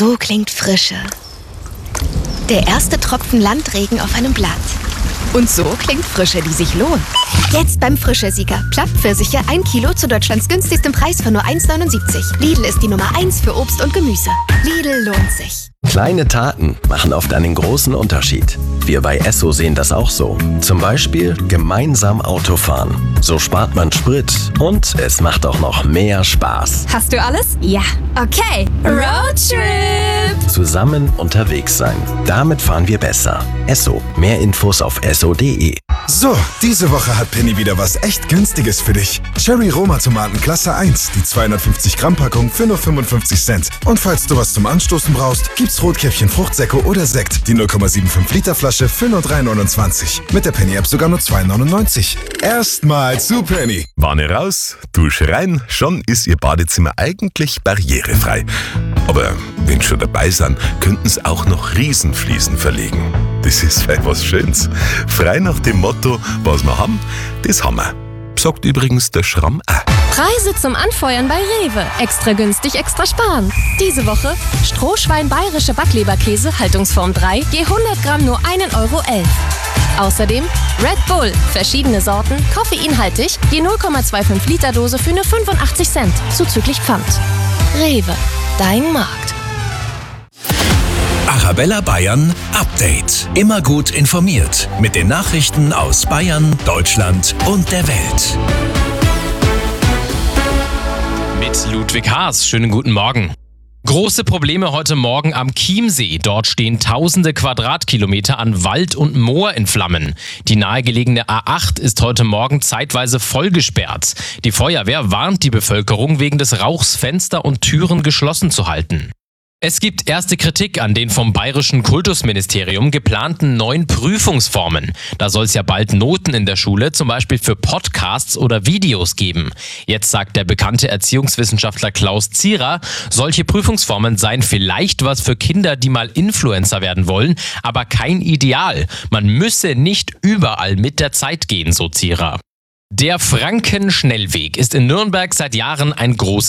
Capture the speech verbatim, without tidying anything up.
So klingt Frische. Der erste Tropfen Landregen auf einem Blatt. Und so klingt Frische, die sich lohnt. Jetzt beim Frische-Sieger. Plattpfirsiche ein Kilo zu Deutschlands günstigstem Preis für nur eins Komma neunundsiebzig. Lidl ist die Nummer eins für Obst und Gemüse. Lidl lohnt sich. Kleine Taten machen oft einen großen Unterschied. Wir bei Esso sehen das auch so. Zum Beispiel gemeinsam Auto fahren. So spart man Sprit und es macht auch noch mehr Spaß. Hast du alles? Ja. Okay. Roadtrip! Zusammen unterwegs sein. Damit fahren wir besser. Esso. Mehr Infos auf esso punkt de. So, diese Woche hat Penny wieder was echt Günstiges für dich. Cherry Roma Tomaten Klasse eins, die zweihundertfünfzig Gramm Packung für nur fünfundfünfzig Cent. Und falls du was zum Anstoßen brauchst, gibt's Rotkäppchen Fruchtsäcke oder Sekt, die null Komma fünfundsiebzig Liter Flasche für nur drei neunundzwanzig. Mit der Penny App sogar nur zwei neunundneunzig. Erstmal zu Penny. Wanne raus, Dusche rein, schon ist Ihr Badezimmer eigentlich barrierefrei. Aber wenn Sie schon dabei sind, könnten Sie auch noch Riesenfliesen verlegen. Das ist weit was Schönes. Frei nach dem Motto, was wir haben, das haben wir. Sagt übrigens der Schramm auch. Preise zum Anfeuern bei Rewe. Extra günstig, extra sparen. Diese Woche Strohschwein bayerische Backleberkäse, Haltungsform drei, je hundert Gramm nur ein Euro elf. Außerdem Red Bull, verschiedene Sorten, koffeinhaltig, je null Komma fünfundzwanzig Liter Dose für nur fünfundachtzig Cent, zuzüglich Pfand. Rewe, dein Markt. Arabella Bayern Update. Immer gut informiert mit den Nachrichten aus Bayern, Deutschland und der Welt. Mit Ludwig Haas. Schönen guten Morgen. Große Probleme heute Morgen am Chiemsee. Dort stehen tausende Quadratkilometer an Wald und Moor in Flammen. Die nahegelegene A acht ist heute Morgen zeitweise vollgesperrt. Die Feuerwehr warnt die Bevölkerung, wegen des Rauchs Fenster und Türen geschlossen zu halten. Es gibt erste Kritik an den vom Bayerischen Kultusministerium geplanten neuen Prüfungsformen. Da soll es ja bald Noten in der Schule, zum Beispiel für Podcasts oder Videos geben. Jetzt sagt der bekannte Erziehungswissenschaftler Klaus Zierer, solche Prüfungsformen seien vielleicht was für Kinder, die mal Influencer werden wollen, aber kein Ideal. Man müsse nicht überall mit der Zeit gehen, so Zierer. Der Frankenschnellweg ist in Nürnberg seit Jahren ein großes